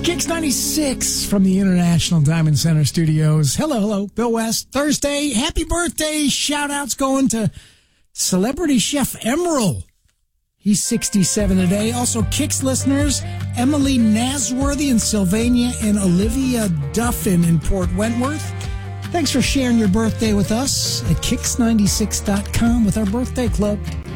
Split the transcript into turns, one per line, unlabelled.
Kicks 96 from the International Diamond Center Studios. Hello, Bill West. Thursday, happy birthday. Shout-outs going to celebrity chef Emeril. He's 67 today. Also, Kicks listeners, Emily Nasworthy in Sylvania and Olivia Duffin in Port Wentworth. Thanks for sharing your birthday with us at Kicks96.com with our birthday club.